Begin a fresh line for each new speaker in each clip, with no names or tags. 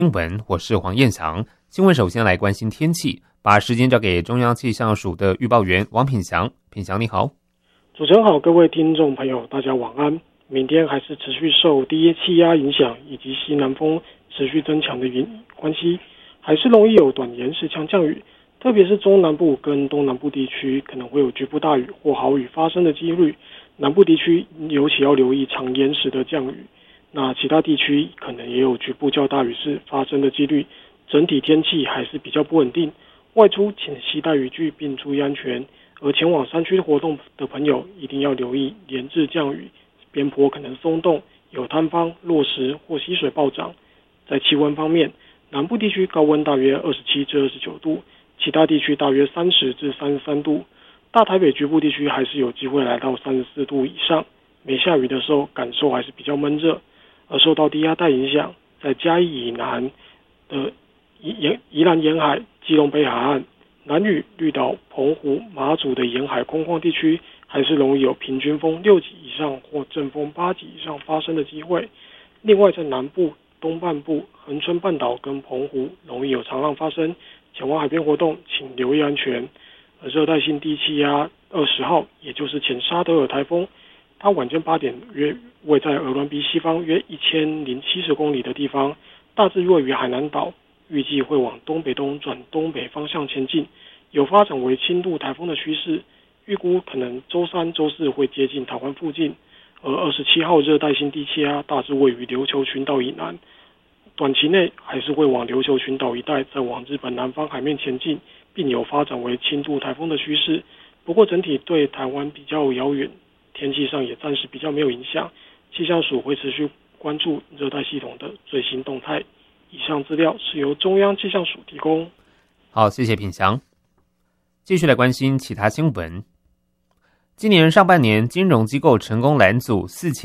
新闻，我是黄彦翔。新闻首先来关心天气，把时间交给中央气象署的预报员王品祥。品祥你好。
主持人好，各位听众朋友大家晚安。明天还是持续受低气压影响以及西南风持续增强的关系，还是容易有短延时强降雨，特别是中南部跟东南部地区可能会有局部大雨或豪雨发生的几率，南部地区尤其要留意长延时的降雨，那其他地区可能也有局部较大雨势发生的几率，整体天气还是比较不稳定，外出请携带雨具并注意安全，而前往山区活动的朋友一定要留意连日降雨，边坡可能松动，有坍方、落石或溪水暴涨。在气温方面，南部地区高温大约27至29度，其他地区大约30至33度。大台北局部地区还是有机会来到34度以上，没下雨的时候感受还是比较闷热。而受到低压带影响，在嘉义以南的宜兰沿海、基隆北海岸、南屿、绿岛、澎湖、马祖的沿海空旷地区，还是容易有平均风6级以上或阵风8级以上发生的机会。另外，在南部、东半部、恒春半岛跟澎湖容易有长浪发生，前往海边活动请留意安全。而热带性低气压20号，也就是前沙德尔台风，它晚间8点约位在鹅銮鼻西方约1070公里的地方，大致位于海南岛，预计会往东北东转东北方向前进，有发展为轻度台风的趋势，预估可能周3、周4会接近台湾附近。而27号热带性低气压大致位于琉球群岛以南，短期内还是会往琉球群岛一带，再往日本南方海面前进，并有发展为轻度台风的趋势。不过整体对台湾比较遥远，天气上也暂时比较没有影响。气象署会持续关注热带系统的最新动态。以上资料是由中央气象署提供。
好，谢谢品祥。继续来关心其他新闻。今年上半年，金融机构成功拦阻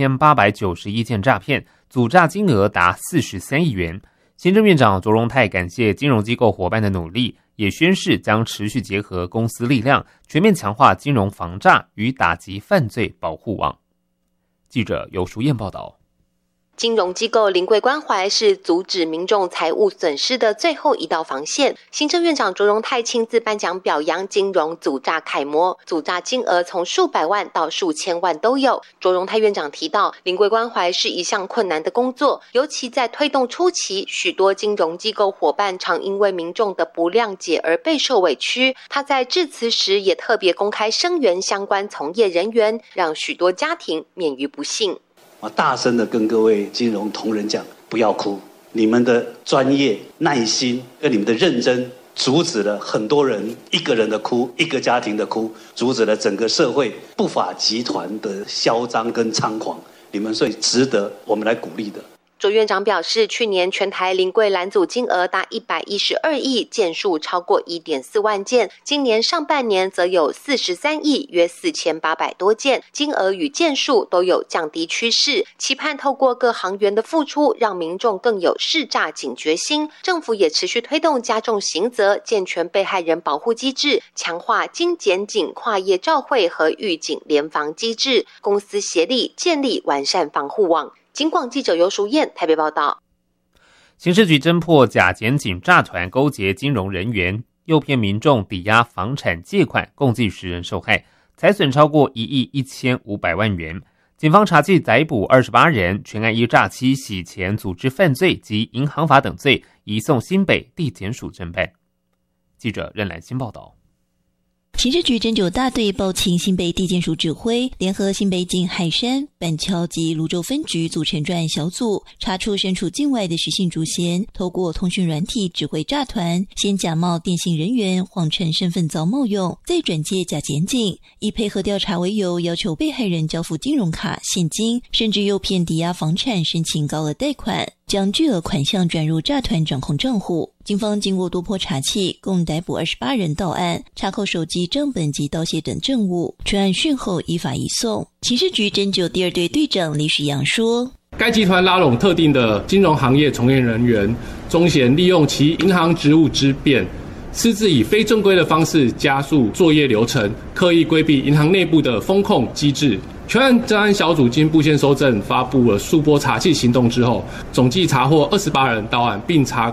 4891件诈骗，阻诈金额达43亿元。行政院长卓荣泰感谢金融机构伙伴的努力，也宣示将持续结合公司力量，全面强化金融防诈与打击犯罪保护网。记者游淑燕报道。
金融机构临柜关怀是阻止民众财务损失的最后一道防线。行政院长卓荣泰亲自颁奖表扬金融阻诈楷模，阻诈金额从数百万到数千万都有。卓荣泰院长提到，临柜关怀是一项困难的工作，尤其在推动初期，许多金融机构伙伴常因为民众的不谅解而备受委屈。他在致辞时也特别公开声援相关从业人员，让许多家庭免于不幸。
我大声的跟各位金融同仁讲，不要哭，你们的专业、耐心跟你们的认真，阻止了很多人一个人的哭，一个家庭的哭，阻止了整个社会不法集团的嚣张跟猖狂，你们所以值得我们来鼓励的。
卓院长表示，去年全台临柜拦阻金额达112亿，件数超过 1.4 万件，今年上半年则有43亿，约4800多件，金额与件数都有降低趋势，期盼透过各行员的付出，让民众更有识诈警觉心。政府也持续推动加重刑责，健全被害人保护机制，强化金检警跨业照会和预警联防机制，公私协力建立完善防护网。警广记者游淑燕台北报道。
刑事局侦破假检警诈团勾结金融人员，诱骗民众抵押房产借款，共计10人受害，财损超过1亿1500万元。警方查缉逮捕28人，全案依诈欺、洗钱、组织犯罪及银行法等罪，移送新北地检署侦办。记者任兰欣报道。
刑事局侦九大队报请新北地检署指挥，联合新北警、海山、板桥及泸州分局组成专案小组，查出身处境外的徐姓主嫌，透过通讯软体指挥诈团，先假冒电信人员，谎称身份遭冒用，再转介假检警，以配合调查为由，要求被害人交付金融卡、现金，甚至诱骗抵押房产申请高额贷款，将巨额款项转入诈团掌控账户。警方经过多波查缉，共逮捕28人到案，查扣手机、账本及刀械等证物，全案讯后依法移送。刑事局侦九第2队队长李许阳说，
该集团拉拢特定的金融行业从业人员，宗嫌利用其银行职务之便，私自以非正规的方式加速作业流程，刻意规避银行内部的风控机制。全案侦案小组经布线搜证，发布了数波查缉行动之后，总计查获28人到案，并查